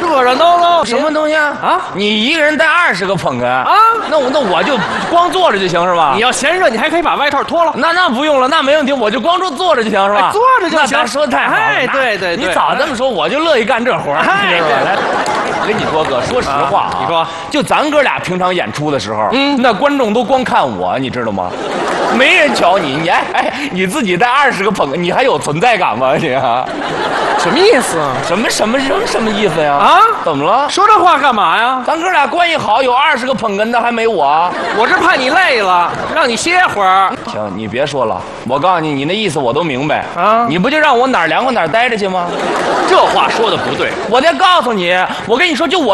热热闹闹。 什么东西啊？ 啊， 你一个人带20个捧哏啊？ 那我就光坐着就行是吧？ 你要嫌热，你还可以把外套脱了。 那不用了，那没问题，我就光坐着就行是吧？ 坐着就行。 那咱说的太好了。 哎，对， 你早这么说，我就乐意干这活儿。 哎， 来，我跟你说哥，说实话啊， 你说， 就咱哥俩平常演出的时候，那观众都光看我，你知道吗？没人瞧你，你自己带20个捧哏，你还有存在感吗？你啊， 什么意思啊？ 什么意思呀？ 啊？ 怎么了？ 说这话干嘛呀？ 咱哥俩关系好，有20个捧哏的，还没我。 我这怕你累了，让你歇会儿。 行，你别说了，我告诉你，你那意思我都明白啊。 你不就让我哪儿凉快哪儿待着去吗？ 这话说的不对。 我再告诉你，我跟你说，我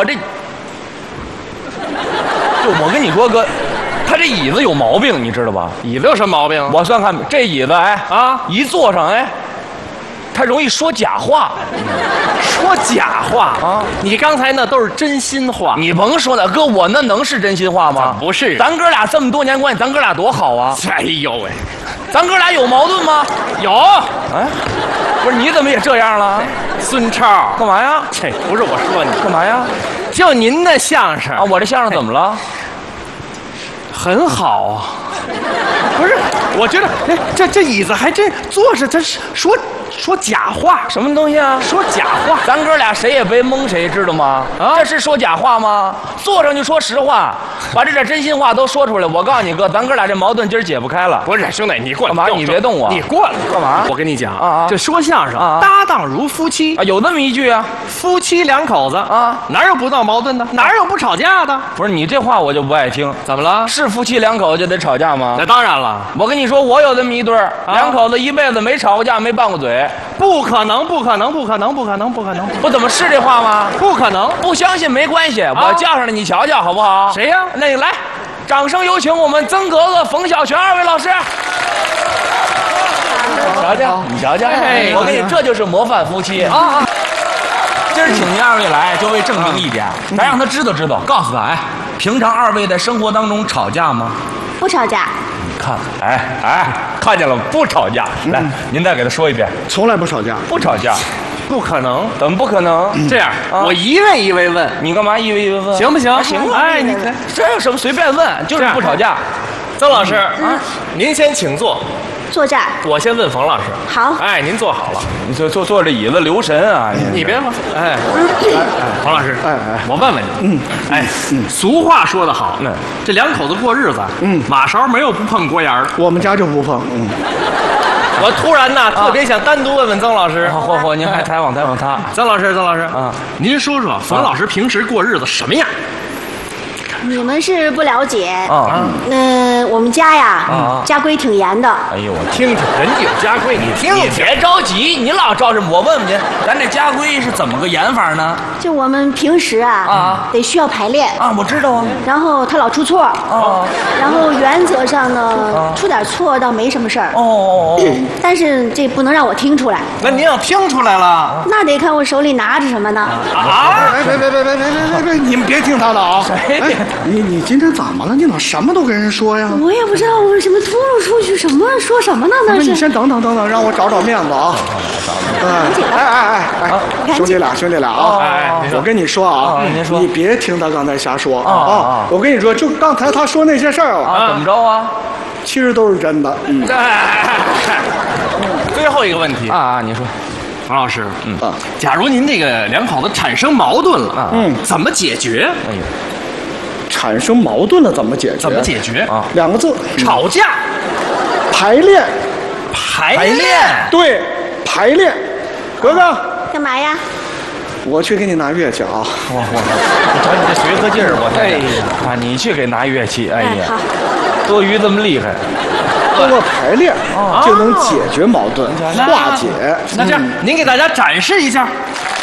跟你说哥，他这椅子有毛病，你知道吧？ 椅子有什么毛病？ 我算看这椅子，一坐上，他容易说假话。 说假话啊！你刚才那都是真心话。 你甭说了，哥，我那能是真心话吗？ 不是， 咱哥俩这么多年关系，咱哥俩多好啊！ 哎呦喂， 咱哥俩有矛盾吗？ 有。 哎，不是，你怎么也这样了？ 孙超， 干嘛呀？ 这不是我说你干嘛呀？ 就您的相声啊，我这相声怎么了？ 很好啊。不是，我觉得，这椅子还真坐着，他说假话， 什么东西啊？ 说假话， 咱哥俩谁也别蒙谁，知道吗？啊，这是说假话吗？坐上就说实话，把这点真心话都说出来。我告诉你哥，咱哥俩这矛盾今儿解不开了。 不是兄弟，你过来干嘛？你别动我， 你过来干嘛？ 我跟你讲啊， 这说相声搭档如夫妻啊，有那么一句啊， 夫妻两口子啊，哪有不闹矛盾的？哪有不吵架的？ 不是你这话我就不爱听。 怎么了？ 是夫妻两口子就得吵架吗？ 那当然了。 我跟你说，我有这么一对儿，两口子一辈子没吵过架，没拌过嘴。 不可能！不怎么是这话吗？ 不可能！ 不相信没关系，我叫上来你瞧瞧，好不好？ 谁呀？ 那你来，掌声有请我们曾格格、冯小泉2位老师。你瞧瞧，我跟你，这就是模范夫妻啊！今儿请您2位来，就为证明一点，咱让他知道，告诉他，平常2位在生活当中吵架吗？ 不吵架。 看，看见了，不吵架。来，您再给他说一遍， 从来不吵架， 不吵架。 不可能？ 怎么不可能？ 这样，我一位一位问， 你干嘛一位一位问？ 行不行？ 行啊！ 哎，你这有什么？随便问，就是不吵架。 曾老师您先请坐。 坐这儿。 我先问冯老师。 好。 哎，您坐好了。 你坐这椅子留神啊！ 你别说。冯老师。我问问你。俗话说得好，这两口子过日子，马勺没有不碰锅沿的。 我们家就不碰。 我突然呢，特别想单独问问曾老师。 嚯，您还采访他。 曾老师啊，您说说冯老师平时过日子什么样？ 你们是不了解我们家呀，家规挺严的。 哎呦，我听听，人家有家规，你听听。 你别着急，你老着什么？我问问您，咱这家规是怎么个严法呢？ 就我们平时得需要排练我知道啊。 然后他老出错然后原则上呢，出点错倒没什么事儿但是这不能让我听出来。 那您要听出来了， 那得看我手里拿着什么呢？ 别，你们别听他的啊！你今天怎么了？你老什么都跟人说呀？ 我也不知道我什么突如出去说什么呢？那是你先等，让我找面子啊！兄弟俩啊！我跟你说啊，你别听他刚才瞎说啊！我跟你说，就刚才他说那些事儿怎么着啊？ 其实都是真的。 最后一个问题你说。 冯老师，假如您这个两口子产生矛盾了，怎么解决？ 产生矛盾了怎么解决？ 怎么解决 ？2个字： 吵架。 排练。对，排练。格格， 干嘛呀？ 我去给你拿乐器啊！ 我瞧你这随和劲儿，你去给拿乐器，多余这么厉害。 通过排练就能解决矛盾，化解。 那这样，您给大家展示一下。